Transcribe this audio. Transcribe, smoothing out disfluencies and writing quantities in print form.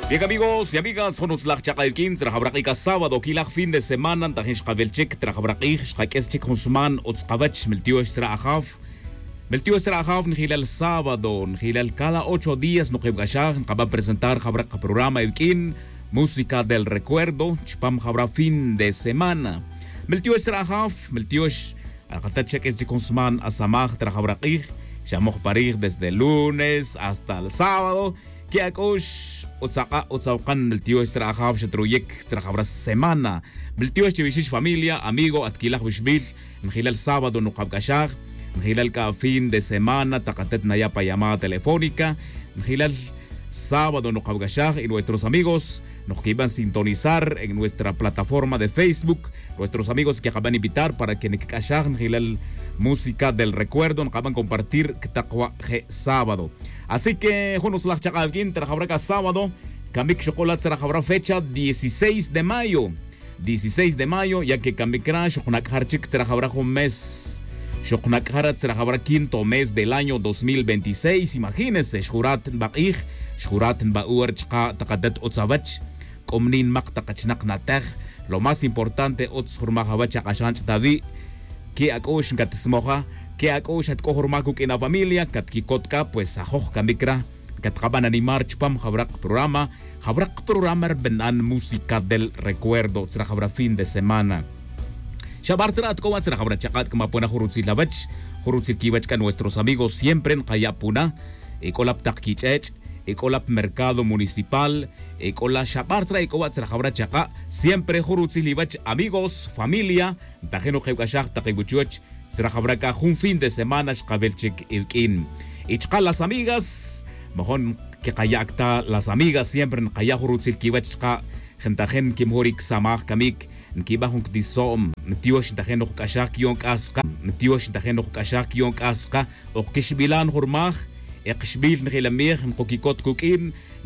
Bien amigos y amigas, honos lach chaqailkin trahabraqika sábado kilaq fin de semana tahish qavelchik trahabraqih shqakeschik husman otsqavach miltio isra'ajaf nkhilal sábado nkhilal cada 8 días nuqibgashah nqaba presentar habraq programa ilkin música del recuerdo chpam habra fin de semana miltio isra'ajaf miltiosh aqatachek eschik husman asamaj trahabraqih shamoh parih desde el lunes hasta el sábado que acosh otzauqan el tío estrajab shatruyek estrajabra semana el tío estivishish familia amigo adquilah bishbil nkhilal sábado nuqabkashah nkhilal ka fin de semana taqatet naya pa llamada telefónica nkhilal sábado nuqabkashah y nuestros amigos nos que iban a sintonizar en nuestra plataforma de Facebook nuestros amigos que acaban de invitar para que nikashah nkhilal música del recuerdo nos acaban de compartir taqwa sábado. Así que jonos la chaqalkin trajabraca sábado Kamik chocolate trajabrá fecha 16 de mayo 16 de mayo ya que Kamikra shokunakharchik trajabrá un mes shokunakhara trajabrá quinto mes del año 2026 imagínense shkurat baqih shkurat ba'ur chqa taqadat otsavach komnin maqtaqachnak natag lo más importante otshurmajawach aqashan tavi que acosh katsmoja que acosh at kohormaku en la familia katkikotka pues ajoj kamikra katqaban animar chpam habraq programa benan música del recuerdo tra habra fin de semana shabartrat ko tra habra chaqat kama pona hurutsi lavach hurutsi kiwach kan nuestros amigos siempre en qayapuna ekolap taqkichech ekolap mercado municipal ekola shabartra ekowat tra habra chaqa siempre hurutsi livach amigos familia tajeno qewkashaq taqibuchuch Trajabraca un fin de semana shqabelchik ilkin. Ichqa las amigas, mejor que kayakta las amigas siempre en kayahurutzil kiwachqa gentajen kimhorik samaj kamik nkibahun disom ntiwash tajen okashaq yonk aska ntiwash tajen okashaq yonk aska okishbilan hurmaj eqshbil ngilamih nkokikot kukin